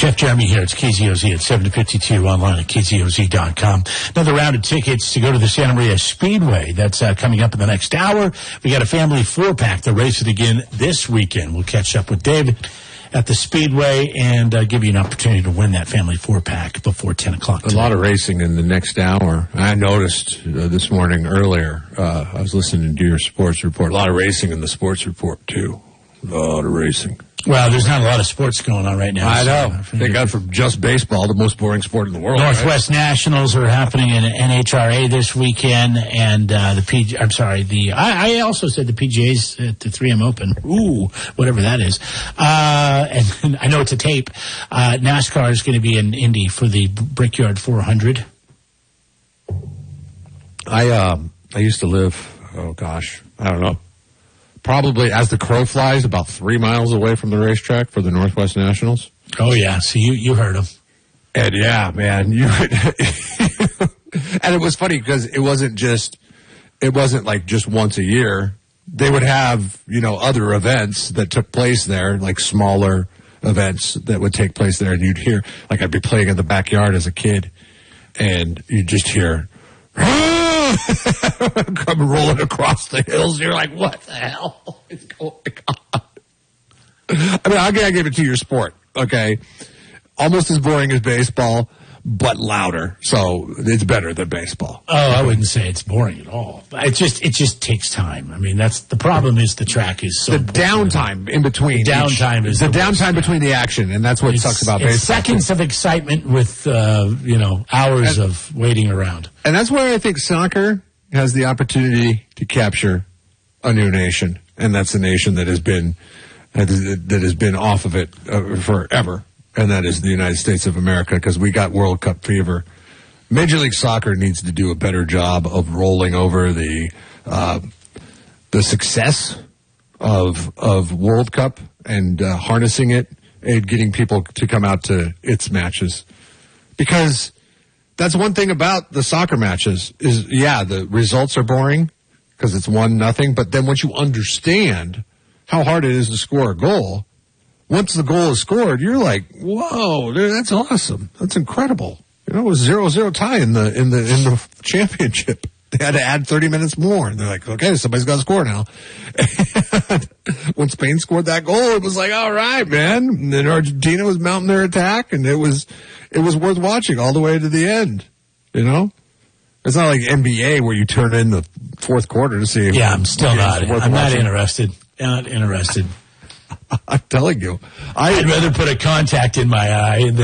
Jeff Jeremy here. It's KZOZ at 7:52 online at KZOZ.com. Another round of tickets to go to the Santa Maria Speedway. That's coming up in the next hour. We got a family four-pack to race it again this weekend. We'll catch up with David at the Speedway and give you an opportunity to win that family four-pack before 10 o'clock today. A lot of racing in the next hour. I noticed this morning earlier, I was listening to your sports report. A lot of racing in the sports report, too. A lot of racing. Well, there's not a lot of sports going on right now. I know. Thank God for just baseball, the most boring sport in the world. Northwest Nationals are happening in NHRA this weekend, and I also said the PGA's at the 3M Open. Ooh, whatever that is. And I know it's a tape. NASCAR is going to be in Indy for the Brickyard 400. I used to live, I don't know. Probably, as the crow flies, about 3 miles away from the racetrack for the Northwest Nationals. Oh, yeah. So you heard them. And, yeah, man. And it was funny because it wasn't like just once a year. They would have, other events that took place there, like smaller events that would take place there. And you'd hear, like I'd be playing in the backyard as a kid, and you'd just hear, come rolling across the hills. You're like, what the hell is going on? I mean, I gotta give it to your sport, okay? Almost as boring as baseball, but louder. So it's better than baseball. Oh, I wouldn't say it's boring at all. It just takes time. I mean, that's the problem. Is the track is so the downtime in between. The downtime is the downtime between the action, and that's what sucks about baseball. Seconds of excitement with hours of waiting around. And that's where I think soccer has the opportunity to capture a new nation, and that's a nation that has been off of it forever. And that is the United States of America, because we got World Cup fever. Major League Soccer needs to do a better job of rolling over the success of World Cup and harnessing it and getting people to come out to its matches. Because that's one thing about the soccer matches is, the results are boring because it's 1-0. But then once you understand how hard it is to score a goal, once the goal is scored, you're like, whoa, dude, that's awesome. That's incredible. It was 0-0 tie in the championship. They had to add 30 minutes more. And they're like, okay, somebody's got to score now. And when Spain scored that goal, it was like, all right, man. And then Argentina was mounting their attack, and it was worth watching all the way to the end. It's not like NBA where you turn in the fourth quarter to see. I'm still not. I'm not interested. Not interested. I'm telling you. I'd rather put a contact in my eye than